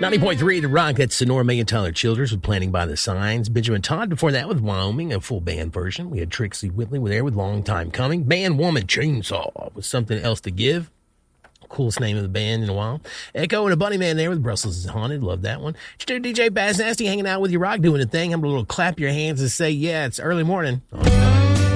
90.3 The Rock. That's Sonora May and Tyler Childers with Planting by the Signs. Benjamin Todd before that with Wyoming, a full band version. We had Trixie Whitley there with Long Time Coming. Band Woman Chainsaw with Something Else to Give. Coolest name of the band in a while. Echo and a Bunny Man there with Brussels is Haunted. Love that one. DJ Baz Nasty hanging out with you, Rock, doing a thing. I'm a little clap your hands and say, yeah, it's early morning.